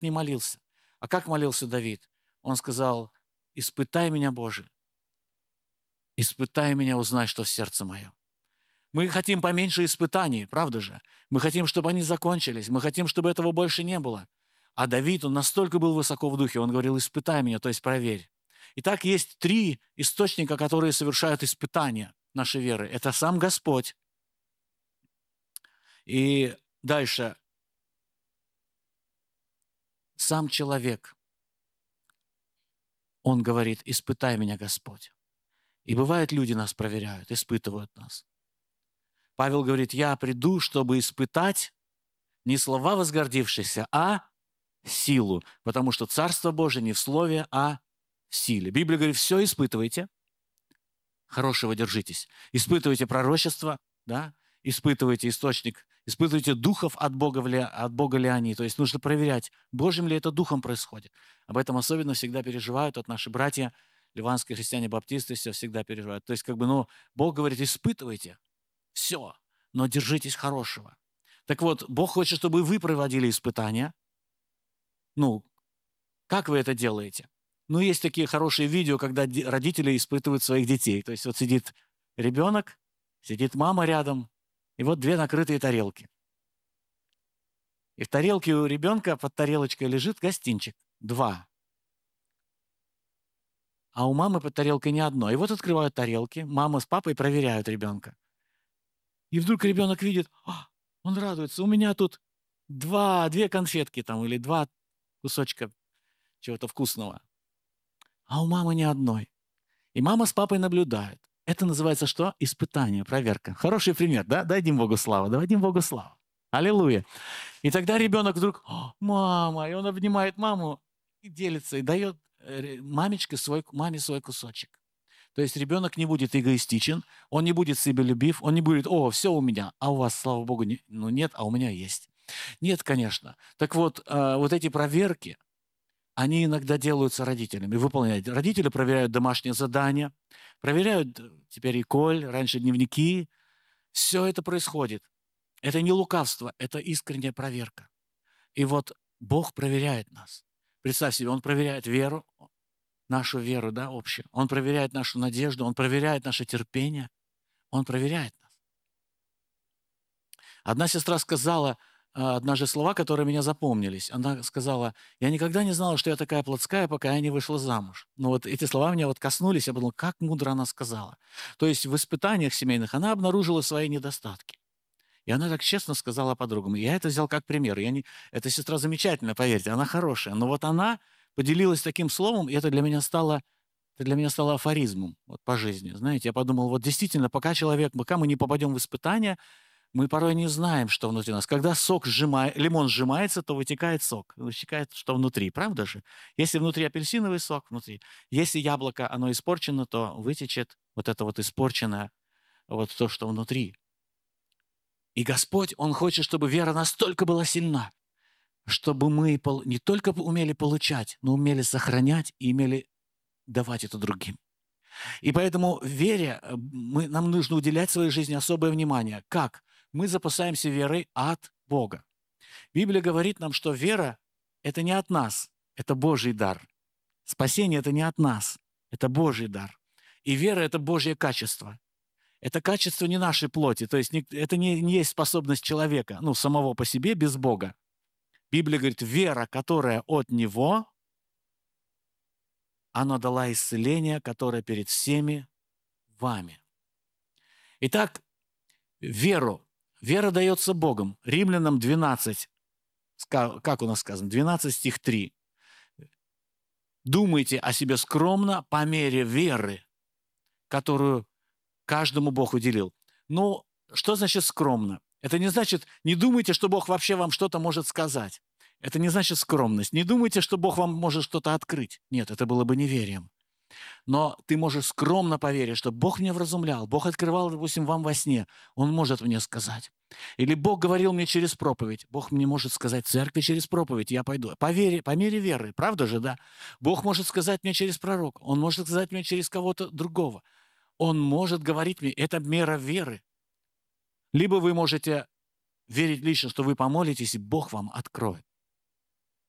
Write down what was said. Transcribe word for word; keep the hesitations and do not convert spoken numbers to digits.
не молился. А как молился Давид? Он сказал: «Испытай меня, Боже, испытай меня, узнай, что в сердце моем». Мы хотим поменьше испытаний, правда же? Мы хотим, чтобы они закончились, мы хотим, чтобы этого больше не было. А Давид, он настолько был высоко в духе, он говорил: «Испытай меня», то есть проверь. Итак, есть три источника, которые совершают испытания нашей веры. Это сам Господь. И дальше. Сам человек. Он говорит: «Испытай меня, Господь». И бывает, люди нас проверяют, испытывают нас. Павел говорит: «Я приду, чтобы испытать не слова возгордившихся, а силу, потому что Царство Божие не в слове, а в силе». Библия говорит: все испытывайте, хорошего держитесь. Испытывайте пророчество, да? Испытывайте источник, испытывайте духов от Бога, ли, от Бога ли они. То есть нужно проверять, Божьим ли это духом происходит. Об этом особенно всегда переживают вот наши братья, ливанские христиане-баптисты, все всегда переживают. То есть как бы, ну, Бог говорит: испытывайте все, но держитесь хорошего. Так вот, Бог хочет, чтобы вы проводили испытания. Ну, как вы это делаете? Ну, есть такие хорошие видео, когда родители испытывают своих детей. То есть вот сидит ребенок, сидит мама рядом, и вот две накрытые тарелки. И в тарелке у ребенка под тарелочкой лежит гостинчик. Два. А у мамы под тарелкой не одно. И вот открывают тарелки, мама с папой проверяют ребенка. И вдруг ребенок видит: «А, он радуется, у меня тут два, две конфетки там или два кусочка чего-то вкусного. А у мамы ни одной». И мама с папой наблюдают. Это называется что? Испытание, проверка. Хороший пример, да? Дадим Богу славу, дадим Богу славу. Аллилуйя. И тогда ребенок вдруг: «О, мама!» И он обнимает маму и делится, и дает мамечке свой, маме свой кусочек. То есть ребенок не будет эгоистичен, он не будет себелюбив, он не будет: «О, все у меня, а у вас, слава Богу, не, ну нет, а у меня есть». Нет, конечно. Так вот, э, вот эти проверки, они иногда делаются родителями, выполняют. Родители проверяют домашние задания, проверяют теперь и Коль, раньше дневники. Все это происходит. Это не лукавство, это искренняя проверка. И вот Бог проверяет нас. Представь себе, Он проверяет веру, нашу веру, да, общую. Он проверяет нашу надежду, Он проверяет наше терпение. Он проверяет нас. Одна сестра сказала однажды слова, которые меня запомнились. Она сказала: «Я никогда не знала, что я такая плотская, пока я не вышла замуж». Но вот эти слова меня вот коснулись, я подумал, как мудро она сказала. То есть в испытаниях семейных она обнаружила свои недостатки. И она так честно сказала подругам. Я это взял как пример. Я не... Эта сестра замечательная, поверьте, она хорошая. Но вот она поделилась таким словом, и это для меня стало, это для меня стало афоризмом вот, по жизни. Знаете, я подумал, вот действительно, пока человек, пока мы не попадем в испытания, мы порой не знаем, что внутри нас. Когда сок сжимает, лимон сжимается, то вытекает сок. Вытекает, что внутри, правда же? Если внутри апельсиновый сок, внутри. Если яблоко, оно испорчено, то вытечет вот это вот испорченное, вот то, что внутри. И Господь, Он хочет, чтобы вера настолько была сильна, чтобы мы не только умели получать, но умели сохранять и умели давать это другим. И поэтому вере мы, нам нужно уделять в своей жизни особое внимание. Как? Мы запасаемся верой от Бога. Библия говорит нам, что вера – это не от нас, это Божий дар. Спасение – это не от нас, это Божий дар. И вера – это Божье качество. Это качество не нашей плоти, то есть это не, не есть способность человека, ну, самого по себе, без Бога. Библия говорит, вера, которая от Него, она дала исцеление, которое перед всеми вами. Итак, веру. Вера дается Богом. Римлянам двенадцать, как у нас сказано, двенадцать стих три. Думайте о себе скромно по мере веры, которую каждому Бог уделил. Ну, что значит скромно? Это не значит, не думайте, что Бог вообще вам что-то может сказать. Это не значит скромность. Не думайте, что Бог вам может что-то открыть. Нет, это было бы неверием. Но ты можешь скромно поверить, что Бог меня вразумлял, Бог открывал, допустим, вам во сне, Он может мне сказать. Или Бог говорил мне через проповедь, Бог мне может сказать в церкви через проповедь, я пойду. По, вере, по мере веры, правда же, да? Бог может сказать мне через пророка, Он может сказать мне через кого-то другого. Он может говорить мне, это мера веры. Либо вы можете верить лично, что вы помолитесь, и Бог вам откроет.